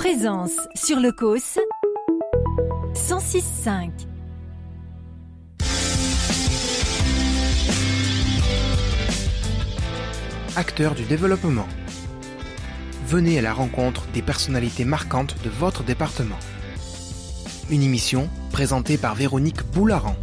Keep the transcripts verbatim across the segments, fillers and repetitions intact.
Présence sur le Causse cent six virgule cinq. Acteurs du développement. Venez à la rencontre des personnalités marquantes de votre département. Une émission présentée par Véronique Boularan.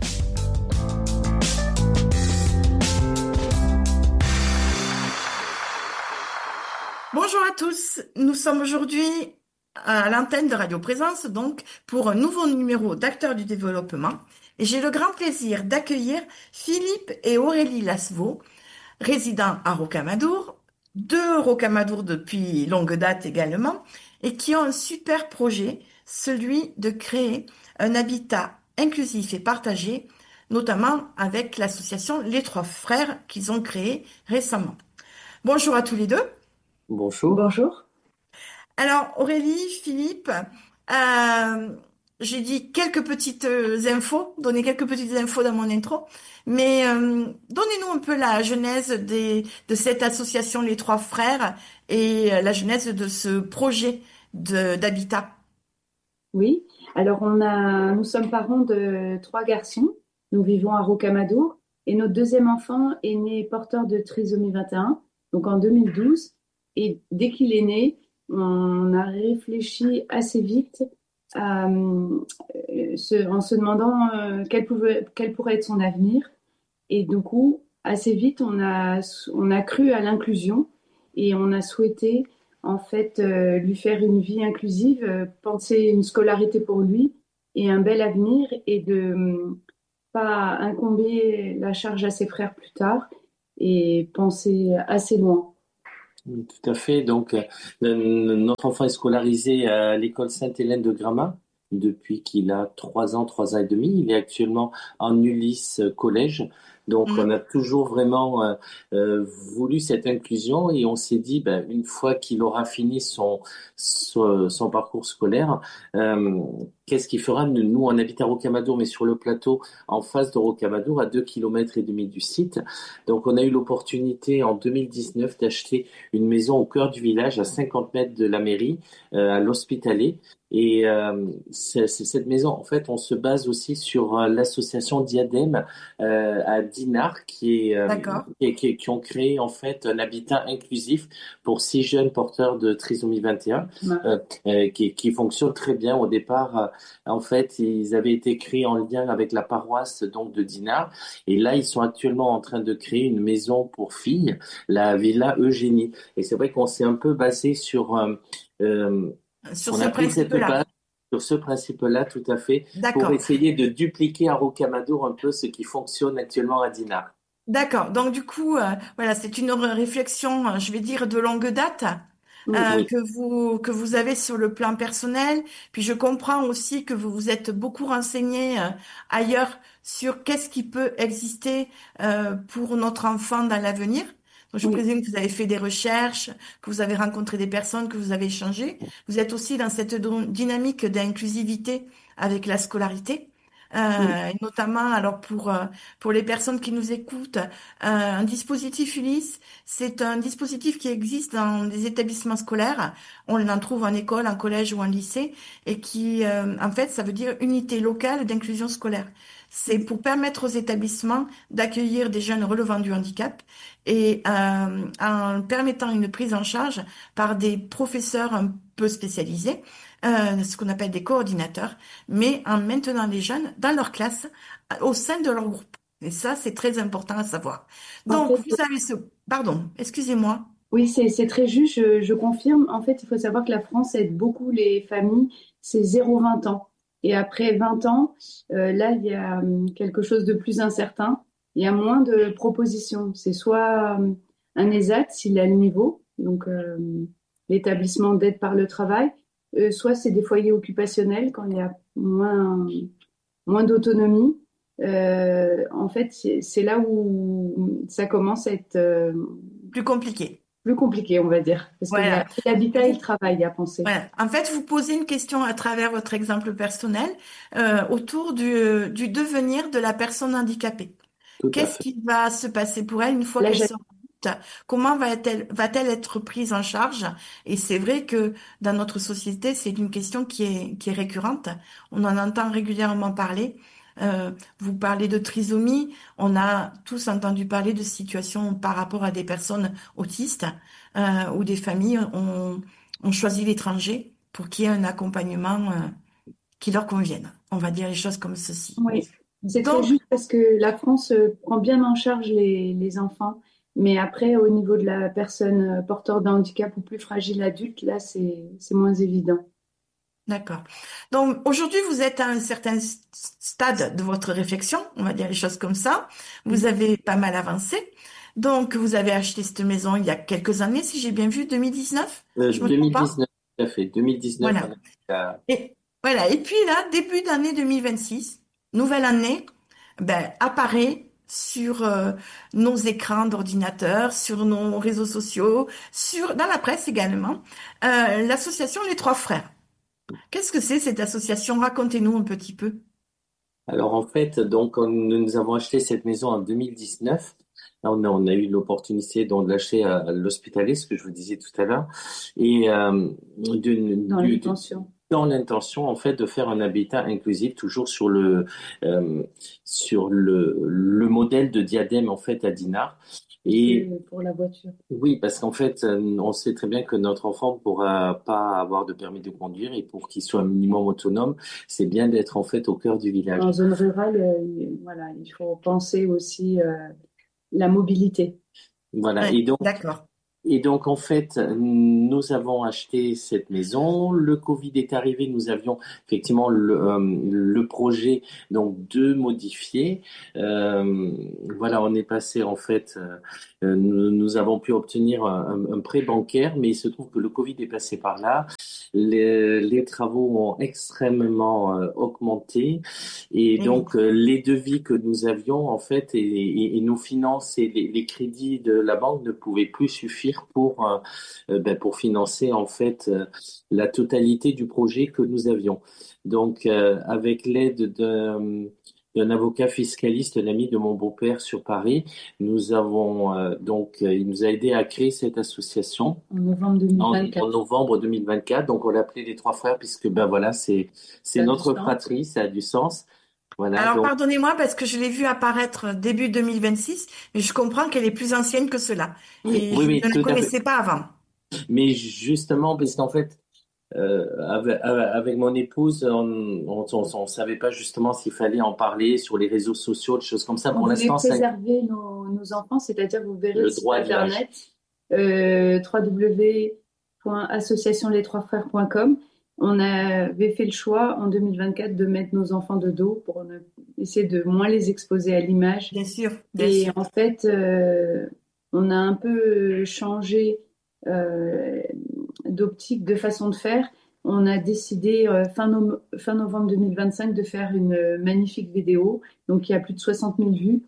Bonjour à tous, nous sommes aujourd'hui à l'antenne de Radio Présence donc pour un nouveau numéro d'Acteurs du développement et j'ai le grand plaisir d'accueillir Philippe et Aurélie Lasveau, résidents à Rocamadour, de Rocamadour depuis longue date également, et qui ont un super projet, celui de créer un habitat inclusif et partagé, notamment avec l'association Les Trois Frères qu'ils ont créé récemment. Bonjour à tous les deux. Bonjour. Bonjour. Alors Aurélie, Philippe, euh, j'ai dit quelques petites infos, donné quelques petites infos dans mon intro, mais euh, donnez-nous un peu la genèse des, de cette association Les Trois Frères et la genèse de ce projet de, d'habitat. Oui, alors on a, nous sommes parents de trois garçons, nous vivons à Rocamadour et notre deuxième enfant est né porteur de trisomie vingt et un, donc en deux mille douze, et dès qu'il est né, on a réfléchi assez vite à, euh, se, en se demandant euh, quel, pouvait, quel pourrait être son avenir. Et du coup, assez vite, on a, on a cru à l'inclusion et on a souhaité en fait euh, lui faire une vie inclusive, euh, penser une scolarité pour lui et un bel avenir et de euh, pas incomber la charge à ses frères plus tard et penser assez loin. Tout à fait. Donc, euh, notre enfant est scolarisé à l'école Sainte-Hélène de Gramat depuis qu'il a trois ans, trois ans et demi. Il est actuellement en Ulysse collège. Donc, mmh. on a toujours vraiment euh, euh, voulu cette inclusion et on s'est dit, ben, une fois qu'il aura fini son, son, son parcours scolaire, euh, qu'est-ce qu'il fera? Nous, on habite à Rocamadour, mais sur le plateau, en face de Rocamadour, à deux kilomètres et demi du site. Donc, on a eu l'opportunité en deux mille dix-neuf d'acheter une maison au cœur du village, à cinquante mètres de la mairie, euh, à l'Hospitalet. Et euh, c'est, c'est cette maison, en fait, on se base aussi sur euh, l'association Diadème euh, à Dinard, qui est, euh, qui, qui, qui ont créé en fait un habitat inclusif pour six jeunes porteurs de trisomie vingt et un, ouais. euh, euh, qui, qui fonctionne très bien. Au départ, euh, en fait, ils avaient été créés en lien avec la paroisse donc de Dinard, et là, ils sont actuellement en train de créer une maison pour filles, la Villa Eugénie. Et c'est vrai qu'on s'est un peu basé sur euh, euh, Sur on ce a pris cette principe-là. base, sur ce principe-là, tout à fait, D'accord. pour essayer de dupliquer à Rocamadour un peu ce qui fonctionne actuellement à Dinard. D'accord. Donc du coup, euh, voilà, c'est une réflexion, je vais dire, de longue date euh, Oui. que vous que vous avez sur le plan personnel. Puis je comprends aussi que vous vous êtes beaucoup renseigné euh, ailleurs sur qu'est-ce qui peut exister euh, pour notre enfant dans l'avenir. Donc, je Oui. présume que vous avez fait des recherches, que vous avez rencontré des personnes, que vous avez échangé. Vous êtes aussi dans cette dynamique d'inclusivité avec la scolarité. Euh, Oui. et notamment, alors pour euh, pour les personnes qui nous écoutent, euh, un dispositif Ulysse, c'est un dispositif qui existe dans des établissements scolaires. On en trouve en école, en collège ou en lycée, et qui, euh, en fait, ça veut dire unité locale d'inclusion scolaire. C'est pour permettre aux établissements d'accueillir des jeunes relevant du handicap et euh, en permettant une prise en charge par des professeurs un peu spécialisés, euh, ce qu'on appelle des coordinateurs, mais en maintenant les jeunes dans leur classe, au sein de leur groupe. Et ça, c'est très important à savoir. Donc, En fait, vous avez ce... Pardon, excusez-moi. oui, c'est, c'est très juste, je, je confirme. En fait, il faut savoir que la France aide beaucoup les familles, c'est zéro à vingt ans. Et après vingt ans, euh, là, il y a hum, quelque chose de plus incertain. Il y a moins de propositions. C'est soit hum, un ESAT, s'il a le niveau, donc euh, l'établissement d'aide par le travail, euh, soit c'est des foyers occupationnels quand il y a moins, moins d'autonomie. Euh, en fait, c'est, c'est là où ça commence à être euh, Plus compliqué. plus compliqué, on va dire, parce Voilà. qu'il y a l'habitat et le travail à penser. Voilà. En fait, vous posez une question à travers votre exemple personnel euh, autour du, du devenir de la personne handicapée. Tout à Qu'est-ce fait. qui va se passer pour elle une fois L'âge qu'elle sera... écoute, comment va-t-elle, va-t-elle être prise en charge? Et c'est vrai que dans notre société, c'est une question qui est, qui est récurrente. On en entend régulièrement parler. Euh, vous parlez de trisomie. On a tous entendu parler de situations par rapport à des personnes autistes, euh, où des familles ont, ont choisi l'étranger pour qu'il y ait un accompagnement, euh, qui leur convienne. On va dire les choses comme ceci. Oui, c'est très Donc, juste parce que la France euh, prend bien en charge les, les enfants, mais après, au niveau de la personne euh, porteur d'un handicap ou plus fragile adulte, là, c'est, c'est moins évident. d'accord. Donc, aujourd'hui, vous êtes à un certain s- stade de votre réflexion, on va dire les choses comme ça. Vous avez pas mal avancé. Donc, vous avez acheté cette maison il y a quelques années, si j'ai bien vu, deux mille dix-neuf? Euh, Je me trompe pas? deux mille dix-neuf, tout à fait. deux mille dix-neuf, on Voilà. a la- Et voilà. Et puis là, début d'année deux mille vingt-six, nouvelle année, ben, apparaît sur euh, nos écrans d'ordinateur, sur nos réseaux sociaux, sur dans la presse également, euh, l'association Les Trois Frères. Qu'est-ce que c'est cette association? Racontez-nous un petit peu. Alors en fait, donc on- nous avons acheté cette maison en deux mille dix-neuf. Là, on a, on a eu l'opportunité donc de l'acheter à, à l'Hospitalet, ce que je vous disais tout à l'heure, et euh, d'une- Dans du- l'intention. dans l'intention en fait de faire un habitat inclusif, toujours sur le euh, sur le, le modèle de Diadème en fait à Dinard. Et C'est pour la voiture. oui, parce qu'en fait, euh, on sait très bien que notre enfant ne pourra pas avoir de permis de conduire et pour qu'il soit un minimum autonome, c'est bien d'être en fait au cœur du village. En zone rurale, euh, il- voilà, il faut penser aussi euh, la mobilité. Voilà. Ouais, Et donc, d'accord. Et donc, en fait, nous avons acheté cette maison. Le Covid est arrivé. Nous avions effectivement le, euh, le projet donc de modifier. Euh, voilà, on est passé en fait. Euh, nous, nous avons pu obtenir un, un prêt bancaire, mais il se trouve que le Covid est passé par là. Les, les travaux ont extrêmement euh, augmenté et Eh oui. donc euh, les devis que nous avions en fait et, et, et nos finances et les, les crédits de la banque ne pouvaient plus suffire pour euh, euh, ben, pour financer en fait euh, la totalité du projet que nous avions. Donc euh, avec l'aide de d'un avocat fiscaliste, un ami de mon beau-père sur Paris, nous avons euh, donc euh, il nous a aidé à créer cette association En novembre en, en deux mille vingt-quatre. novembre deux mille vingt-quatre. Donc on l'appelait les Trois Frères puisque ben voilà c'est c'est Ça a du notre sens. fratrie, ça a du sens. Voilà Alors, donc pardonnez-moi parce que je l'ai vue apparaître début deux mille vingt-six, mais je comprends qu'elle est plus ancienne que cela. Et oui je oui ne la tout à fait. connaissais pas avant. Mais justement parce qu'en fait Euh, avec, avec mon épouse, on on, on, on savait pas justement s'il fallait en parler sur les réseaux sociaux, des choses comme ça. On Pour voulait l'instant, c'est préserver nos, nos enfants, c'est-à-dire vous verrez le le site droit de l'âge. internet euh, w w w point association les trois frères point com. On avait fait le choix en deux mille vingt-quatre de mettre nos enfants de dos pour ne- essayer de moins les exposer à l'image. Bien sûr, bien Et sûr. en fait, euh, on a un peu changé euh, d'optique, de façon de faire. On a décidé euh, fin, no- fin novembre deux mille vingt-cinq de faire une euh, magnifique vidéo, donc il y a plus de soixante mille vues,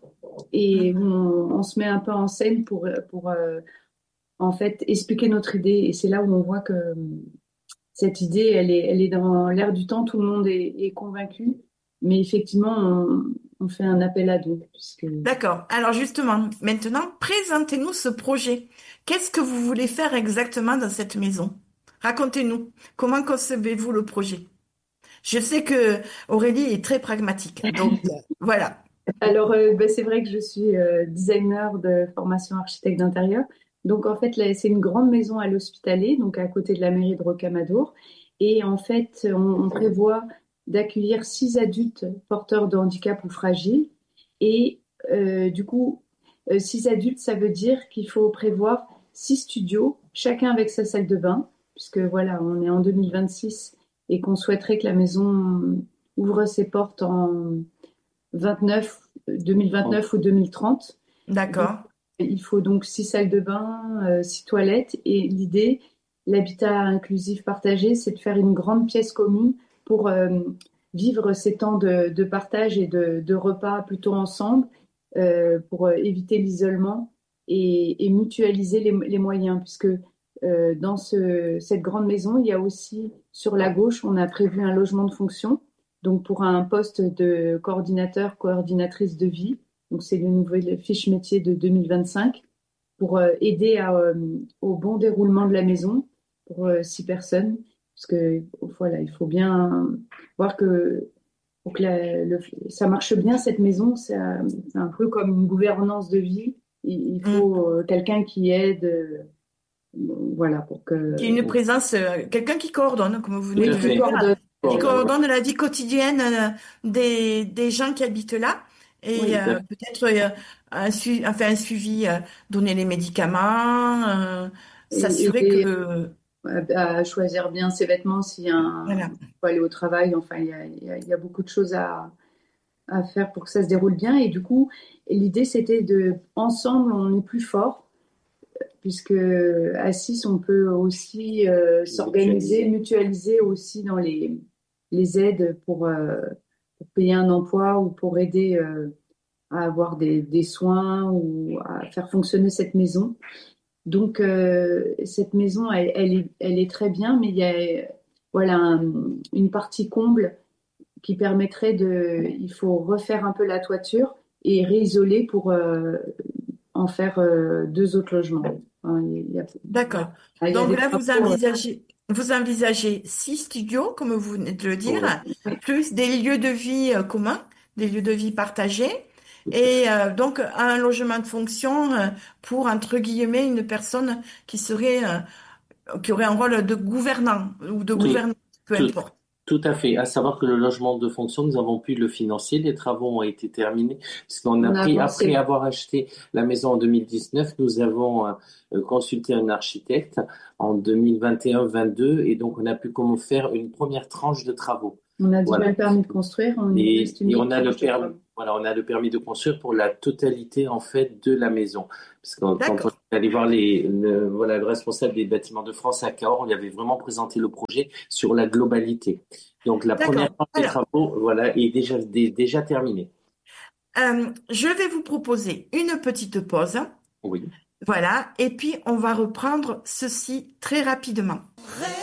et Mhm. on, on se met un peu en scène pour, pour euh, en fait expliquer notre idée. Et c'est là où on voit que euh, cette idée, elle est, elle est dans l'air du temps, tout le monde est, est convaincu, mais effectivement, on, on fait un appel à dons, puisque D'accord. Alors justement, maintenant, présentez-nous ce projet. Qu'est-ce que vous voulez faire exactement dans cette maison? Racontez-nous. Comment concevez-vous le projet? Je sais que Aurélie est très pragmatique. Donc, euh, voilà. alors, euh, ben, c'est vrai que je suis euh, designer de formation architecte d'intérieur. Donc, en fait, là, c'est une grande maison à l'Hospitalet, donc à côté de la mairie de Rocamadour. Et en fait, on, on prévoit d'accueillir six adultes porteurs de handicap ou fragiles. Et euh, du coup, euh, six adultes, ça veut dire qu'il faut prévoir six studios, chacun avec sa salle de bain, puisque voilà, on est en deux mille vingt-six et qu'on souhaiterait que la maison ouvre ses portes en vingt-neuf, deux mille vingt-neuf ou deux mille trente. Donc, D'accord. il faut donc six salles de bain, euh, six toilettes. Et l'idée, l'habitat inclusif partagé, c'est de faire une grande pièce commune pour euh, vivre ces temps de, de partage et de, de repas plutôt ensemble, euh, pour euh, éviter l'isolement et, et mutualiser les, les moyens. Puisque euh, dans ce, cette grande maison, il y a aussi, sur la gauche, on a prévu un logement de fonction. Donc, pour un poste de coordinateur, coordinatrice de vie. Donc, c'est une nouvelle fiche métier de deux mille vingt-cinq. pour euh, aider à, euh, au bon déroulement de la maison pour euh, six personnes. Parce que voilà, il faut bien voir que pour que la- le- ça marche bien, cette maison, c'est un, c'est un peu comme une gouvernance de vie. Il, il Mm. faut euh, quelqu'un qui aide, euh, voilà, pour Qui est que... une présence, euh, quelqu'un qui coordonne, comme vous venez Tout Oui, de à le qui fait. dire, coordonne. qui Coordonne, ouais. coordonne la vie quotidienne euh, des, des gens qui habitent là et Oui, Tout à euh, fait. peut-être euh, un, su- enfin, un suivi, euh, donner les médicaments, euh, et s'assurer aider que, à, à choisir bien ses vêtements s'il y a un... voilà. faut aller au travail. Enfin, il y a, il y a- il y a beaucoup de choses à, à faire pour que ça se déroule bien. Et du coup, l'idée, c'était de, ensemble, on est plus fort, puisque à six, on peut aussi euh, s'organiser, Mutualiser. mutualiser aussi dans les, les aides pour, euh, pour payer un emploi ou pour aider euh, à avoir des, des soins ou à faire fonctionner cette maison. Donc, euh, cette maison, elle, elle est, elle est très bien, mais il y a voilà, un- une partie comble qui permettrait de... Il faut refaire un peu la toiture et réisoler pour euh, en faire euh, deux autres logements. Enfin, il y a, D'accord. ah, il y a Donc des là, vous travaux. euh, envisagez, vous envisagez six studios, comme vous venez de le dire, Oui, oui. plus des lieux de vie euh, communs, des lieux de vie partagés, tout à fait. et euh, donc un logement de fonction euh, pour, entre guillemets, une personne qui serait, euh, qui aurait un rôle de gouvernant ou de Tout, gouvernante, peu tout, importe. tout à fait. À savoir que le logement de fonction, nous avons pu le financer. Les travaux ont été terminés. Puisqu'on a On a pris, après avancé. avoir acheté la maison en deux mille dix-neuf, nous avons euh, consulté un architecte en deux mille vingt et un vingt-deux. Et donc, on a pu comment faire une première tranche de travaux. On a déjà Voilà. le permis de construire. On il Et, reste une et autre on a le tranche de permis, travaux. voilà, on a le permis de construire pour la totalité en fait de la maison. Parce que quand, quand on D'accord, est allé voir les, le, voilà, le responsable des bâtiments de France à Cahors, on lui avait vraiment présenté le projet sur la globalité. Donc la première d'accord. phase des Alors, travaux, voilà, est déjà dé- déjà terminée. euh, je vais vous proposer une petite pause. Oui. Voilà, et puis on va reprendre ceci très rapidement.